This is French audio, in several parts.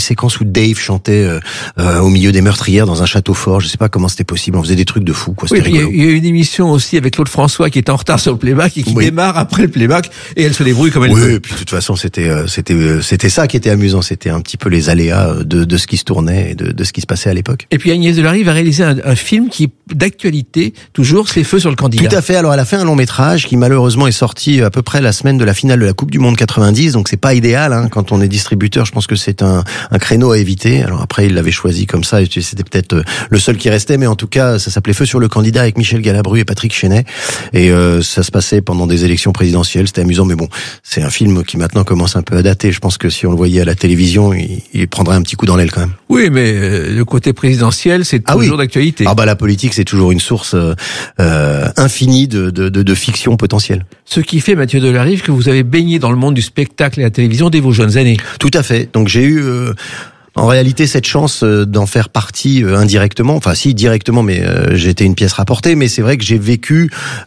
séquence où Dave chantait au milieu des meurtrières dans un château fort. Je sais pas comment c'était possible. On faisait des trucs de fou, quoi. C'était rigolo. Il y a eu une émission aussi avec Claude François qui est en retard sur le playback et qui démarre après le playback et elle se débrouille comme elle peut. Oui, et puis de toute façon, c'était ça qui était amusant. C'était un petit peu les aléas de ce qui se tournait et de ce qui se passait à l'époque. Et puis Agnès Delary va réaliser un film qui est d'actualité, toujours, c'est Feu sur le candidat. Tout à fait. Alors elle a fait un long métrage qui malheureusement est sorti à peu près la semaine de la finale de la Coupe du Monde 90, donc c'est pas idéal, hein. Quand on est distributeur, je pense que c'est un créneau à éviter. Alors après, il l'avait choisi comme ça, et c'était peut-être le seul qui restait, mais en tout cas, ça s'appelait Feu sur le candidat avec Michel Galabru et Patrick Chenet, et ça se passait pendant des élections présidentielles. C'était amusant, mais bon, c'est un film qui maintenant commence un peu à dater. Je pense que si on le voyait à la télévision, il prendrait un petit coup dans l'aile quand même. Oui, mais le côté présidentiel, c'est toujours d'actualité. Ah bah la politique, c'est toujours une source infinie de fiction potentielle. Ce qui fait, Mathieu Delary, que vous avez baigné dans le monde du spectacle et de la télévision dès vos jeunes années. Tout à fait. Donc j'ai eu en réalité cette chance d'en faire partie indirectement, enfin si directement, mais j'étais une pièce rapportée, mais c'est vrai que j'ai vécu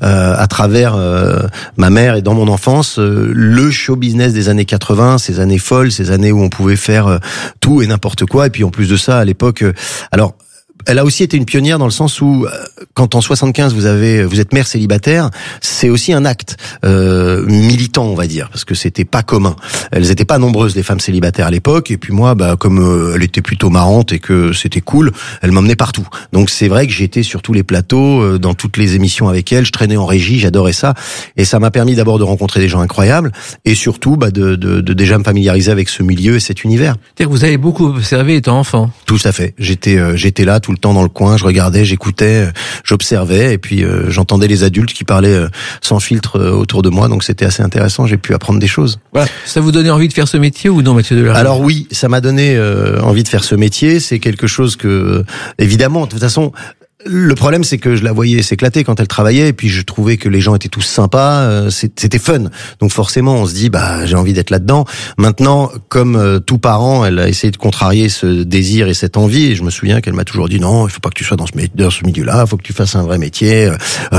à travers ma mère et dans mon enfance le show business des années 80, ces années folles, ces années où on pouvait faire tout et n'importe quoi, et puis en plus de ça à l'époque, alors elle a aussi été une pionnière dans le sens où, quand en 75 vous êtes mère célibataire, c'est aussi un acte militant, on va dire, parce que c'était pas commun. Elles étaient pas nombreuses les femmes célibataires à l'époque, et puis moi, comme elle était plutôt marrante et que c'était cool, elle m'emmenait partout. Donc c'est vrai que j'étais sur tous les plateaux, dans toutes les émissions avec elle. Je traînais en régie, j'adorais ça, et ça m'a permis d'abord de rencontrer des gens incroyables, et surtout de déjà me familiariser avec ce milieu et cet univers. C'est-à-dire que vous avez beaucoup observé étant enfant. Tout à fait. J'étais là tout le temps dans le coin, je regardais, j'écoutais, j'observais, et puis j'entendais les adultes qui parlaient sans filtre autour de moi, donc c'était assez intéressant, j'ai pu apprendre des choses. Voilà. Ça vous donnait envie de faire ce métier ou non, Mathieu Delary ? Alors oui, ça m'a donné envie de faire ce métier, c'est quelque chose que, évidemment, de toute façon, le problème, c'est que je la voyais s'éclater quand elle travaillait, et puis je trouvais que les gens étaient tous sympas, c'était fun. Donc forcément, on se dit, j'ai envie d'être là-dedans. Maintenant, comme tout parent, elle a essayé de contrarier ce désir et cette envie, et je me souviens qu'elle m'a toujours dit, non, il faut pas que tu sois dans ce milieu-là, il faut que tu fasses un vrai métier,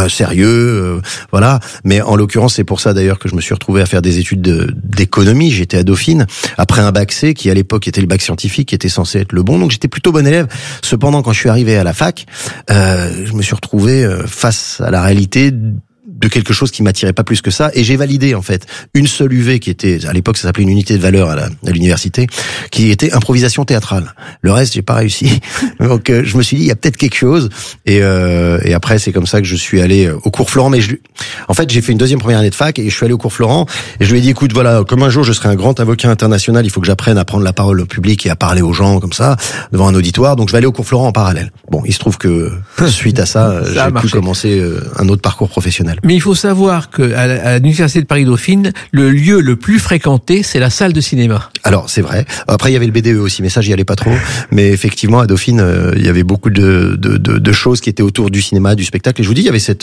sérieux, voilà. Mais en l'occurrence, c'est pour ça d'ailleurs que je me suis retrouvé à faire des études d'économie. J'étais à Dauphine, après un bac C, qui à l'époque était le bac scientifique, qui était censé être le bon, donc j'étais plutôt bon élève. Cependant, quand je suis arrivé à la fac, je me suis retrouvé face à la réalité de quelque chose qui m'attirait pas plus que ça, et j'ai validé en fait une seule UV qui était, à l'époque ça s'appelait une unité de valeur à l'université, qui était improvisation théâtrale. Le reste j'ai pas réussi, donc je me suis dit il y a peut-être quelque chose, et après c'est comme ça que je suis allé au cours Florent. Mais en fait j'ai fait une deuxième première année de fac, et je suis allé au cours Florent, et je lui ai dit écoute, voilà, comme un jour je serai un grand avocat international, il faut que j'apprenne à prendre la parole au public et à parler aux gens comme ça devant un auditoire, donc je vais aller au cours Florent en parallèle. Bon, il se trouve que suite à ça, j'ai pu commencer un autre parcours professionnel. Mais il faut savoir que à l'université de Paris-Dauphine, le lieu le plus fréquenté, c'est la salle de cinéma. Alors, c'est vrai. Après, il y avait le BDE aussi, mais ça, j'y allais pas trop. Mais effectivement, à Dauphine, il y avait beaucoup de choses qui étaient autour du cinéma, du spectacle. Et je vous dis, il y avait cette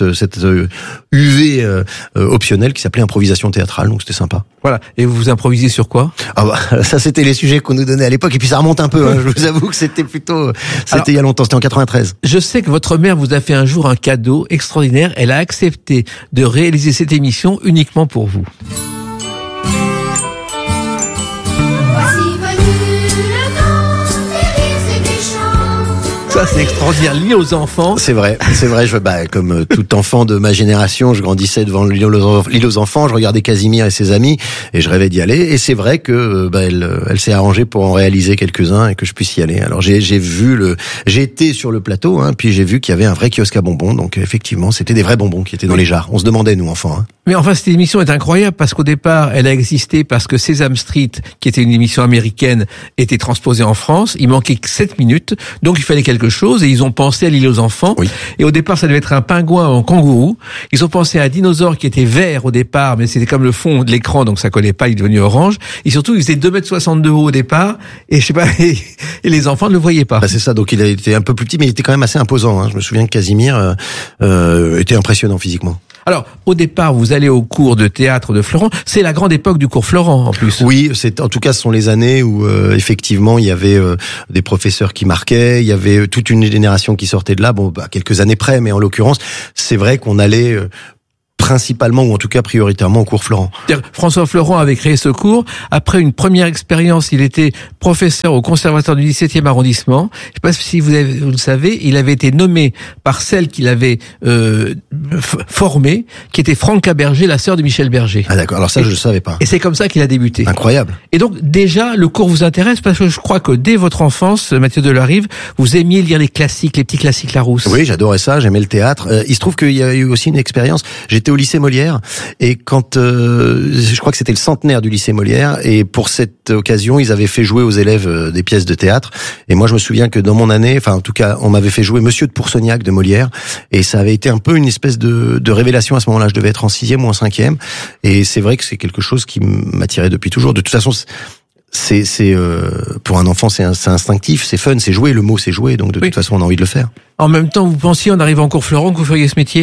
UV optionnelle qui s'appelait improvisation théâtrale, donc c'était sympa. Voilà. Et vous improvisez sur quoi ? Ça, c'était les sujets qu'on nous donnait à l'époque. Et puis, ça remonte un peu, hein. Je vous avoue que c'était il y a longtemps. C'était en 93. Je sais que votre mère vous a fait un jour un cadeau extraordinaire. Elle a accepté de réaliser cette émission uniquement pour vous. Ça, c'est extraordinaire. L'île aux enfants. C'est vrai. Comme tout enfant de ma génération, je grandissais devant l'île aux enfants, je regardais Casimir et ses amis, et je rêvais d'y aller. Et c'est vrai que, elle s'est arrangée pour en réaliser quelques-uns et que je puisse y aller. Alors, j'ai été sur le plateau, hein, puis j'ai vu qu'il y avait un vrai kiosque à bonbons. Donc, effectivement, c'était des vrais bonbons qui étaient dans les jarres. On se demandait, nous, enfants, hein. Mais enfin, cette émission est incroyable parce qu'au départ, elle a existé parce que Sesame Street, qui était une émission américaine, était transposée en France. Il manquait que 7 minutes. Donc, il fallait quelque chose et ils ont pensé à l'île aux enfants. Oui. Et au départ, ça devait être un pingouin ou un kangourou. Ils ont pensé à un dinosaure qui était vert au départ, mais c'était comme le fond de l'écran, donc ça collait pas, il est devenu orange. Et surtout, il faisait 2,62 m de haut au départ. Et je sais pas, et les enfants ne le voyaient pas. C'est ça. Donc, il a été un peu plus petit, mais il était quand même assez imposant, hein. Je me souviens que Casimir, était impressionnant physiquement. Alors, au départ, vous allez au cours de théâtre de Florent. C'est la grande époque du cours Florent, en plus. Oui, en tout cas, ce sont les années où, effectivement, il y avait des professeurs qui marquaient, il y avait toute une génération qui sortait de là, quelques années près, mais en l'occurrence, c'est vrai qu'on allait principalement ou en tout cas prioritairement au cours Florent. François Florent avait créé ce cours. Après une première expérience, il était professeur au conservatoire du 17e arrondissement. Je ne sais pas si vous le savez, il avait été nommé par celle qu'il avait formée, qui était Franca Berger, la sœur de Michel Berger. Ah d'accord, alors ça je ne savais pas. Et c'est comme ça qu'il a débuté. Incroyable. Et donc déjà, le cours vous intéresse parce que je crois que dès votre enfance, Mathieu Delarive, vous aimiez lire les classiques, les petits classiques Larousse. Oui, j'adorais ça, j'aimais le théâtre. Il se trouve qu'il y a eu aussi une expérience. J'étais au lycée Molière et quand je crois que c'était le centenaire du lycée Molière et pour cette occasion, ils avaient fait jouer aux élèves des pièces de théâtre. Et moi, je me souviens que dans mon année, enfin en tout cas, on m'avait fait jouer Monsieur de Pourceaugnac de Molière et ça avait été un peu une espèce de révélation à ce moment-là. Je devais être en 6e ou en 5e et c'est vrai que c'est quelque chose qui m'attirait depuis toujours. De toute façon, c'est pour un enfant, c'est instinctif, c'est fun, c'est jouer. Le mot, c'est jouer. Donc de toute façon, on a envie de le faire. En même temps, vous pensiez, en arrivant en cours Florent, que vous feriez ce métier ?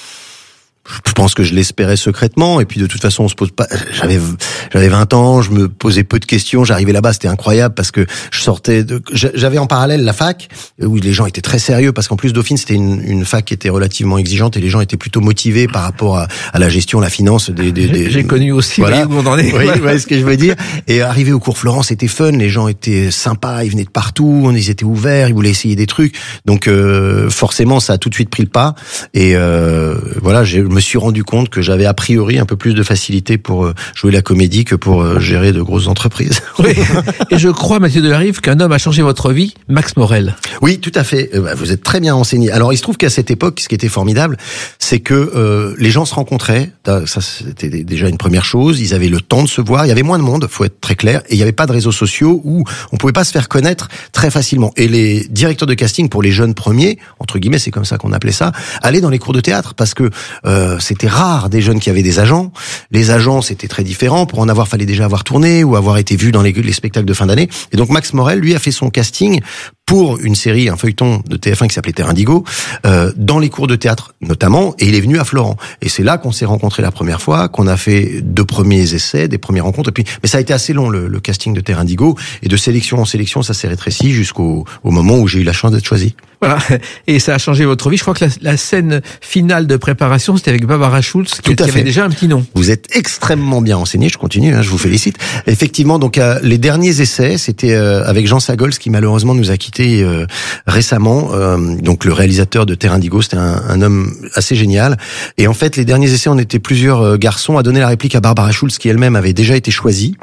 Je pense que je l'espérais secrètement et puis de toute façon on se pose pas. J'avais 20 ans, je me posais peu de questions. J'arrivais là-bas, c'était incroyable parce que j'avais en parallèle la fac où les gens étaient très sérieux parce qu'en plus Dauphine c'était une fac qui était relativement exigeante et les gens étaient plutôt motivés par rapport à la gestion, la finance des. J'ai connu aussi. Voilà. Où on en est. Oui, ouais, ce que je veux dire. Et arrivé au cours Florent, c'était fun. Les gens étaient sympas, ils venaient de partout, ils étaient ouverts, ils voulaient essayer des trucs. Donc forcément, ça a tout de suite pris le pas. Et voilà, je me suis rendu compte que j'avais a priori un peu plus de facilité pour jouer la comédie que pour gérer de grosses entreprises. Oui. Et je crois, Mathieu Delarive, qu'un homme a changé votre vie, Max Morel. Oui, tout à fait. Vous êtes très bien renseigné. Alors, il se trouve qu'à cette époque, ce qui était formidable, c'est que les gens se rencontraient. Ça, c'était déjà une première chose. Ils avaient le temps de se voir. Il y avait moins de monde, faut être très clair. Et il n'y avait pas de réseaux sociaux où on pouvait pas se faire connaître très facilement. Et les directeurs de casting pour les jeunes premiers, entre guillemets, c'est comme ça qu'on appelait ça, allaient dans les cours de théâtre parce que c'était rare des jeunes qui avaient des agents. Les agents, c'était très différent. Pour en avoir, fallait déjà avoir tourné ou avoir été vu dans les spectacles de fin d'année. Et donc Max Morel, lui, a fait son casting pour une série, un feuilleton de TF1 qui s'appelait Terre Indigo, dans les cours de théâtre notamment, et il est venu à Florent. Et c'est là qu'on s'est rencontrés la première fois, qu'on a fait 2 premiers essais, des premières rencontres, et puis, mais ça a été assez long, le casting de Terre Indigo, et de sélection en sélection, ça s'est rétréci jusqu'au moment où j'ai eu la chance d'être choisi. Voilà. Et ça a changé votre vie. Je crois que la scène finale de préparation, c'était avec Barbara Schultz, qui avait déjà un petit nom. Vous êtes extrêmement bien renseigné, je continue, je vous félicite. Effectivement, donc les derniers essais, c'était avec Jean Sagols, qui malheureusement nous a quittés récemment. Donc le réalisateur de Terre Indigo, c'était un homme assez génial. Et en fait, les derniers essais, on était plusieurs garçons à donner la réplique à Barbara Schultz, qui elle-même avait déjà été choisie.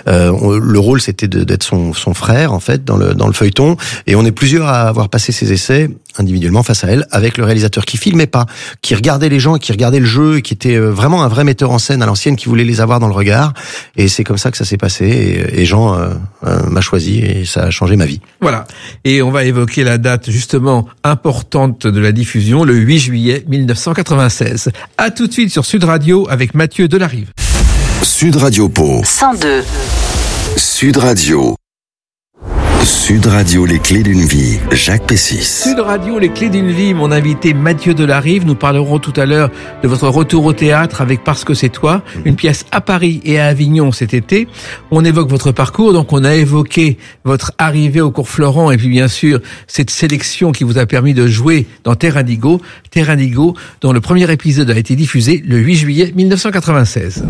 Le rôle, c'était d'être son frère, en fait, dans le feuilleton. Et on est plusieurs à avoir passé ces essais individuellement face à elle, avec le réalisateur qui filmait pas, qui regardait les gens et qui regardait le jeu et qui était vraiment un vrai metteur en scène à l'ancienne, qui voulait les avoir dans le regard. Et c'est comme ça que ça s'est passé. Et Jean m'a choisi et ça a changé ma vie. Voilà. Et on va évoquer la date justement importante de la diffusion, le 8 juillet 1996. À tout de suite sur Sud Radio avec Mathieu Delarive. Sud Radio Pau 102. Sud Radio. Sud Radio, les clés d'une vie, Jacques Pessis. Sud Radio, les clés d'une vie, mon invité Mathieu Delarive. Nous parlerons tout à l'heure de votre retour au théâtre avec Parce que c'est toi, une pièce à Paris et à Avignon cet été. On évoque votre parcours, donc on a évoqué votre arrivée au cours Florent et puis bien sûr cette sélection qui vous a permis de jouer dans Terre Indigo, dont le premier épisode a été diffusé le 8 juillet 1996.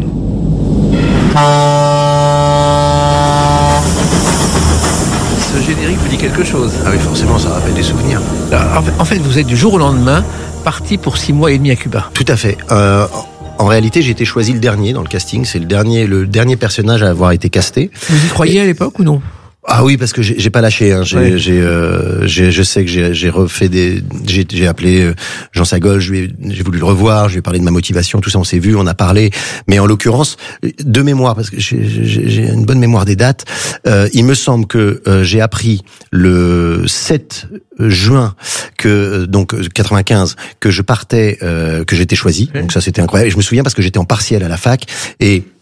Ce générique vous dit quelque chose. Ah oui, forcément, ça rappelle des souvenirs. Alors, en fait, vous êtes du jour au lendemain parti pour 6 mois et demi à Cuba. Tout à fait. En réalité, j'ai été choisi le dernier dans le casting. C'est le dernier personnage à avoir été casté. Vous y croyez à l'époque ou non ? Ah oui, parce que j'ai pas lâché. Je sais que j'ai refait j'ai appelé Jean Sagols, j'ai voulu le revoir, je lui ai parlé de ma motivation, tout ça, on s'est vu, on a parlé. Mais en l'occurrence, de mémoire, parce que j'ai une bonne mémoire des dates, il me semble que j'ai appris le 7 juin donc 95 que je partais, que j'étais choisi. Donc ça, c'était incroyable. Et je me souviens parce que j'étais en partiel à la fac et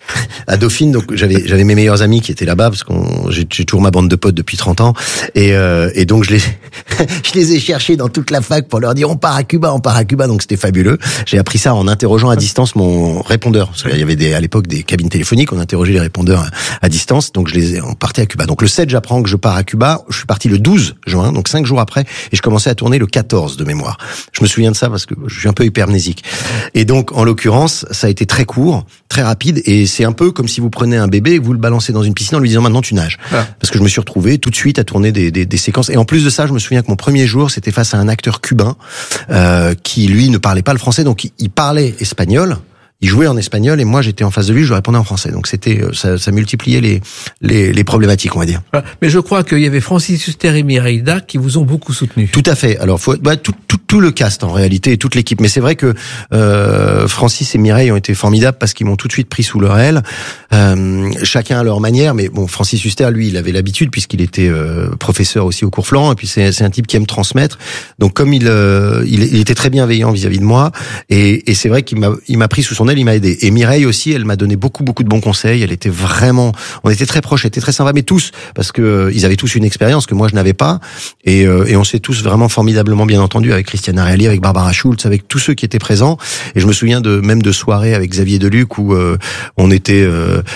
À Dauphine, donc j'avais mes meilleurs amis qui étaient là-bas parce j'ai toujours ma bande de potes depuis 30 ans et donc je les ai cherchés dans toute la fac pour leur dire on part à Cuba, donc c'était fabuleux. J'ai appris ça en interrogeant à distance mon répondeur. Parce qu'il y avait à l'époque des cabines téléphoniques, on interrogeait les répondeurs à distance, donc on partait à Cuba. Donc le 7, j'apprends que je pars à Cuba, je suis parti le 12 juin, donc 5 jours après, et je commençais à tourner le 14 de mémoire. Je me souviens de ça parce que je suis un peu hypermnésique. Et donc en l'occurrence, ça a été très court, très rapide, et c'est un peu comme si vous prenez un bébé et que vous le balancez dans une piscine en lui disant maintenant tu nages. Ah. Parce que je me suis retrouvé tout de suite à tourner des séquences. Et en plus de ça, je me souviens que mon premier jour, c'était face à un acteur cubain qui lui ne parlait pas le français, donc il parlait espagnol. Il jouait en espagnol et moi j'étais en face de lui, je lui répondais en français. Donc c'était ça multipliait les problématiques, on va dire. Mais je crois qu'il y avait Francis Huster et Mireille Darc qui vous ont beaucoup soutenu. Tout à fait. Alors tout le cast en réalité et toute l'équipe. Mais c'est vrai que Francis et Mireille ont été formidables parce qu'ils m'ont tout de suite pris sous leur aile. Chacun à leur manière. Mais bon, Francis Huster, lui, il avait l'habitude puisqu'il était professeur aussi au cours Florent. Et puis c'est un type qui aime transmettre. Donc comme il était très bienveillant vis-à-vis de moi. Et c'est vrai qu'il m'a pris sous son aile, il m'a aidé. Et Mireille aussi, elle m'a donné beaucoup de bons conseils. Elle était vraiment, on était très proches, elle était très sympa, mais tous, parce que ils avaient tous une expérience que moi je n'avais pas. Et on s'est tous vraiment formidablement bien entendus avec Christiane Areali, avec Barbara Schultz, avec tous ceux qui étaient présents. Et je me souviens même de soirées avec Xavier Deluc où on était,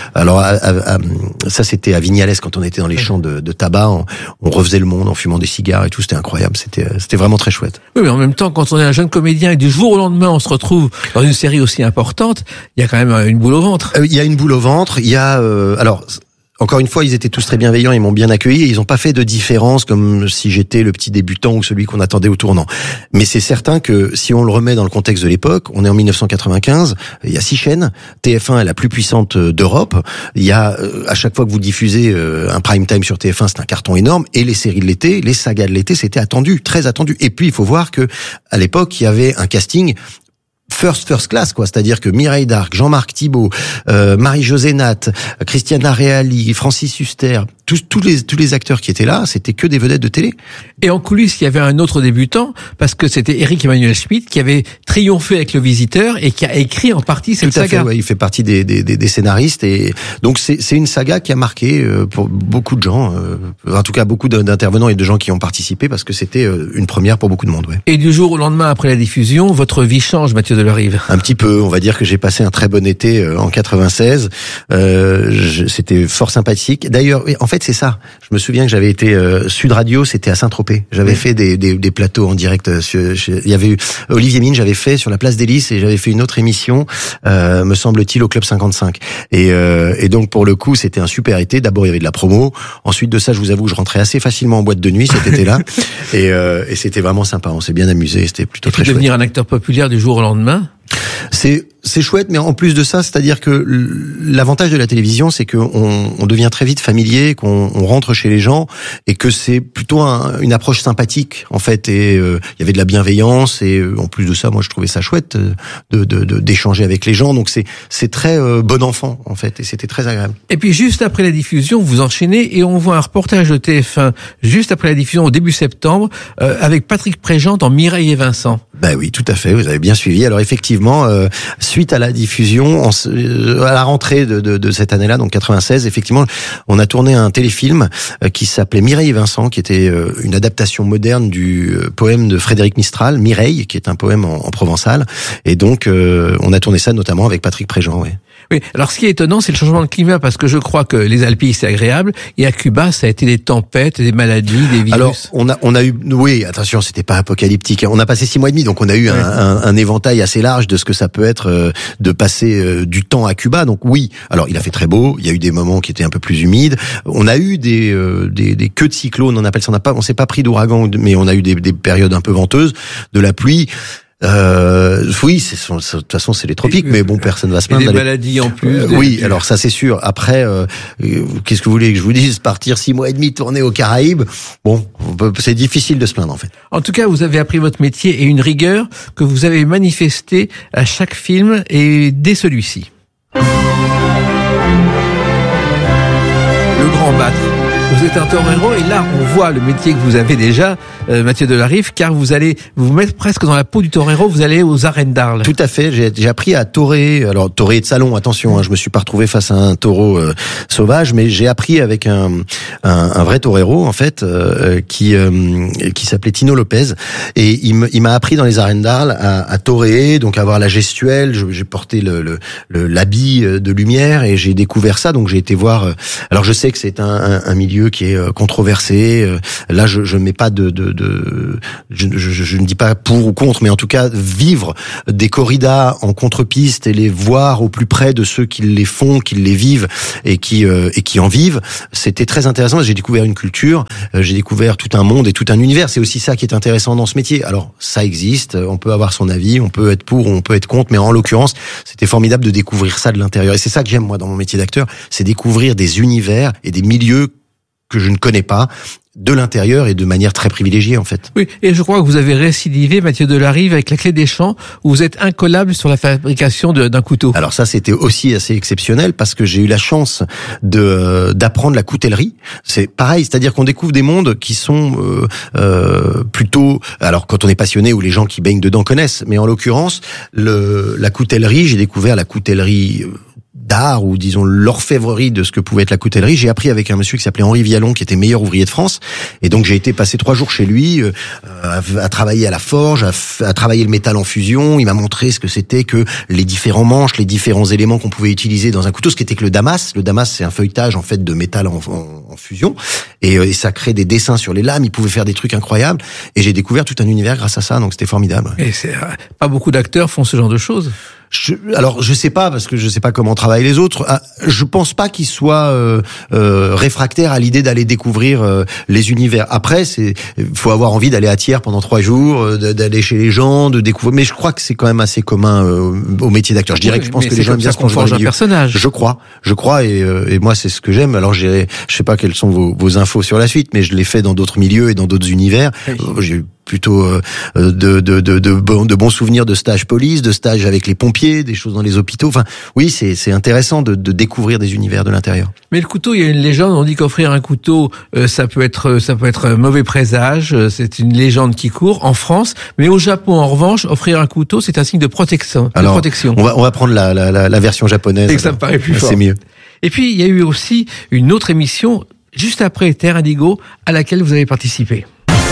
ça c'était à Vignales quand on était dans les champs de tabac, on refaisait le monde en fumant des cigares et tout. C'était incroyable. C'était vraiment très chouette. Oui, mais en même temps, quand on est un jeune comédien et du jour au lendemain on se retrouve dans une série aussi importante, il y a quand même une boule au ventre. Il y a une boule au ventre. Il y a alors. Encore une fois, ils étaient tous très bienveillants, ils m'ont bien accueilli et ils n'ont pas fait de différence comme si j'étais le petit débutant ou celui qu'on attendait au tournant. Mais c'est certain que si on le remet dans le contexte de l'époque, on est en 1995, il y a 6 chaînes, TF1 est la plus puissante d'Europe, il y a à chaque fois que vous diffusez un prime time sur TF1, c'est un carton énorme, et les séries de l'été, les sagas de l'été, c'était attendu, très attendu. Et puis il faut voir que à l'époque, il y avait un casting first class, quoi. C'est-à-dire que Mireille Darc, Jean-Marc Thibault, Marie-Josée Natt, Christiane Areali, Francis Huster, tous les acteurs qui étaient là, c'était que des vedettes de télé. Et en coulisses, il y avait un autre débutant, parce que c'était Éric Emmanuel Schmitt qui avait triomphé avec Le Visiteur et qui a écrit en partie cette saga. Tout à fait, ouais, il fait partie des scénaristes et donc c'est une saga qui a marqué pour beaucoup de gens, en tout cas beaucoup d'intervenants et de gens qui ont participé parce que c'était une première pour beaucoup de monde. Ouais. Et du jour au lendemain après la diffusion, votre vie change, Mathieu Delerive. Un petit peu, on va dire que j'ai passé un très bon été en 96. C'était fort sympathique. D'ailleurs, en fait, c'est ça. Je me souviens que j'avais été Sud Radio, c'était à Saint-Tropez. J'avais fait des plateaux en direct. Il y avait eu Olivier Mine, j'avais fait sur la place des Lys et j'avais fait une autre émission, me semble-t-il, au Club 55. Et donc pour le coup, c'était un super été. D'abord, il y avait de la promo. Ensuite de ça, je vous avoue, je rentrais assez facilement en boîte de nuit cet été-là. Et c'était vraiment sympa. On s'ait bien amusé. C'était plutôt très chouette. Devenir un acteur populaire du jour au lendemain. C'est chouette, mais en plus de ça, c'est-à-dire que l'avantage de la télévision, c'est qu'on devient très vite familier, qu'on rentre chez les gens, et que c'est plutôt une approche sympathique, en fait. Et il y avait de la bienveillance, et en plus de ça, moi, je trouvais ça chouette d'échanger avec les gens. Donc c'est très bon enfant, en fait, et c'était très agréable. Et puis juste après la diffusion, vous enchaînez, et on voit un reportage de TF1 juste après la diffusion, au début septembre, avec Patrick Préjean dans Mireille et Vincent. Ben oui, tout à fait. Vous avez bien suivi. Alors effectivement, suite à la diffusion, à la rentrée de cette année-là, donc 96, effectivement, on a tourné un téléfilm qui s'appelait Mireille et Vincent, qui était une adaptation moderne du poème de Frédéric Mistral, Mireille, qui est un poème en provençal. Et donc, on a tourné ça notamment avec Patrick Préjean, ouais. Oui, alors ce qui est étonnant, c'est le changement de climat, parce que je crois que les Alpilles, c'est agréable, et à Cuba, ça a été des tempêtes, des maladies, des virus. Alors, on a eu, oui, attention, c'était pas apocalyptique. On a passé 6 mois et demi, donc on a eu un éventail assez large de ce que ça peut être de passer du temps à Cuba. Donc oui, alors il a fait très beau, il y a eu des moments qui étaient un peu plus humides. On a eu des queues de cyclones, on appelle ça, on s'est pas pris d'ouragan, mais on a eu des périodes un peu venteuses, de la pluie. Oui, de toute façon, c'est les tropiques, mais bon, personne va se plaindre. Des maladies en plus. Oui, alors ça, c'est sûr. Après, qu'est-ce que vous voulez que je vous dise? Partir 6 mois et demi, tourner aux Caraïbes. Bon, c'est difficile de se plaindre, en fait. En tout cas, vous avez appris votre métier et une rigueur que vous avez manifestée à chaque film et dès celui-ci. Le Grand Battre. Vous êtes un torero et là on voit le métier que vous avez déjà, Mathieu Delarive, car vous allez vous mettre presque dans la peau du torero, vous allez aux arènes d'Arles. Tout à fait, j'ai appris à torer, alors torer de salon, attention, je me suis pas retrouvé face à un taureau sauvage, mais j'ai appris avec un vrai torero en fait, qui s'appelait Tino Lopez, et il m'a appris dans les arènes d'Arles à torer, donc à avoir la gestuelle. J'ai porté l'habit de lumière et j'ai découvert ça, donc j'ai été voir. Alors je sais que c'est un milieu qui est controversé. Là, je mets pas je ne dis pas pour ou contre, mais en tout cas vivre des corridas en contre-piste et les voir au plus près de ceux qui les font, qui les vivent et qui en vivent, c'était très intéressant. J'ai découvert une culture, j'ai découvert tout un monde et tout un univers. C'est aussi ça qui est intéressant dans ce métier. Alors ça existe, on peut avoir son avis, on peut être pour ou on peut être contre, mais en l'occurrence, c'était formidable de découvrir ça de l'intérieur. Et c'est ça que j'aime moi dans mon métier d'acteur, c'est découvrir des univers et des milieux que je ne connais pas, de l'intérieur et de manière très privilégiée en fait. Oui, et je crois que vous avez récidivé, Mathieu Delarive, avec la Clé des Champs, où vous êtes incollable sur la fabrication d'un couteau. Alors ça, c'était aussi assez exceptionnel parce que j'ai eu la chance d'apprendre la coutellerie. C'est pareil, c'est-à-dire qu'on découvre des mondes qui sont plutôt, alors quand on est passionné ou les gens qui baignent dedans connaissent, mais en l'occurrence, la coutellerie, j'ai découvert la coutellerie d'art ou disons l'orfèvrerie de ce que pouvait être la coutellerie. J'ai appris avec un monsieur qui s'appelait Henri Vialon, qui était meilleur ouvrier de France, et donc j'ai été passer 3 jours chez lui à travailler à la forge, à travailler le métal en fusion. Il m'a montré ce que c'était que les différents manches, les différents éléments qu'on pouvait utiliser dans un couteau, ce qu'était que le damas. Le damas, c'est un feuilletage en fait de métal en fusion, et ça crée des dessins sur les lames. Il pouvait faire des trucs incroyables, et j'ai découvert tout un univers grâce à ça. Donc c'était formidable. Et c'est pas beaucoup d'acteurs font ce genre de choses. Alors je sais pas, parce que je sais pas comment travaillent les autres. Je pense pas qu'ils soient réfractaires à l'idée d'aller découvrir les univers. Après, faut avoir envie d'aller à Thiers pendant 3 jours, d'aller chez les gens, de découvrir. Mais je crois que c'est quand même assez commun au métier d'acteur. Je dirais que je pense que les gens aiment bien se plonger dans le milieu. Personnage. Je crois, et moi c'est ce que j'aime. Alors je sais pas quelles sont vos infos sur la suite, mais je l'ai fait dans d'autres milieux et dans d'autres univers. Oui. J'ai eu plutôt de bons souvenirs de stages police, de stages avec les pompiers, des choses dans les hôpitaux. Enfin, oui, c'est intéressant de découvrir des univers de l'intérieur. Mais le couteau, il y a une légende. On dit qu'offrir un couteau, ça peut être un mauvais présage. C'est une légende qui court en France. Mais au Japon, en revanche, offrir un couteau, c'est un signe de protection. Alors, on va prendre la version japonaise. Et que ça me paraît plus fort. C'est mieux. Et puis, il y a eu aussi une autre émission juste après Terre Indigo à laquelle vous avez participé.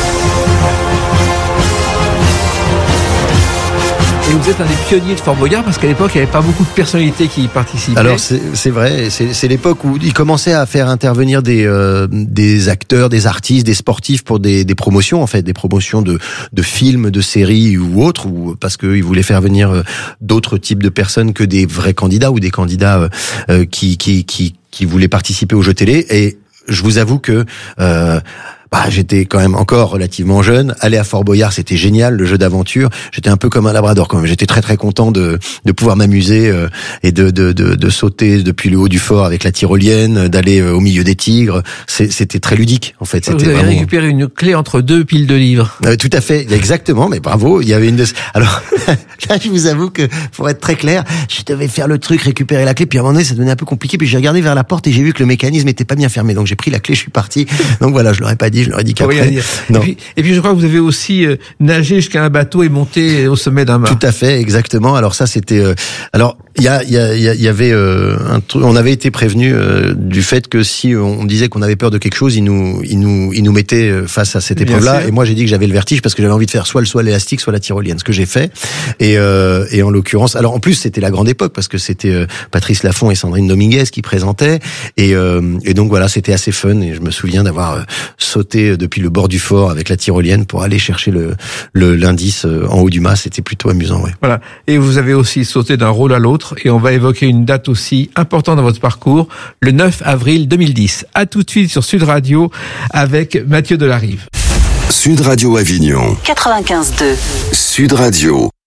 Et vous êtes un des pionniers de Fort Boyard parce qu'à l'époque, il n'y avait pas beaucoup de personnalités qui y participaient. Alors c'est vrai, c'est l'époque où ils commençaient à faire intervenir des acteurs, des artistes, des sportifs pour des promotions en fait, des promotions de films, de séries ou autres, ou parce qu'ils voulaient faire venir d'autres types de personnes que des vrais candidats ou des candidats qui voulaient participer aux jeux télé. Et je vous avoue que j'étais quand même encore relativement jeune. Aller à Fort Boyard, c'était génial, le jeu d'aventure. J'étais un peu comme un labrador quand même. J'étais très très content de pouvoir m'amuser et de sauter depuis le haut du fort avec la tyrolienne, d'aller au milieu des tigres. C'était très ludique en fait. Vous avez récupéré une clé entre 2 piles de livres. Tout à fait, exactement. Mais bravo, il y avait une de. Alors là, je vous avoue que pour être très clair, je devais faire le truc, récupérer la clé, puis à un moment donné, ça devenait un peu compliqué. Puis j'ai regardé vers la porte et j'ai vu que le mécanisme était pas bien fermé. Donc j'ai pris la clé, je suis parti. Donc voilà, je l'aurais pas dit. Je leur ai dit qu'après. Non. Et puis je crois que vous avez aussi nagé jusqu'à un bateau et monté au sommet d'un mât. Tout à fait, exactement. Alors ça c'était. Alors il y avait un truc. On avait été prévenu du fait que si on disait qu'on avait peur de quelque chose, ils nous mettaient face à cette épreuve-là. Et moi j'ai dit que j'avais le vertige parce que j'avais envie de faire soit le saut à l'élastique, soit la tyrolienne. Ce que j'ai fait. Et en l'occurrence, alors en plus c'était la grande époque parce que c'était Patrice Laffont et Sandrine Dominguez qui présentaient. Et donc voilà, c'était assez fun. Et je me souviens d'avoir sauté depuis le bord du fort avec la tyrolienne pour aller chercher l'indice en haut du mât. C'était plutôt amusant, ouais. Voilà. Et vous avez aussi sauté d'un rôle à l'autre. Et on va évoquer une date aussi importante dans votre parcours, le 9 avril 2010. À tout de suite sur Sud Radio avec Mathieu Delarive. Sud Radio Avignon. 95.2. Sud Radio.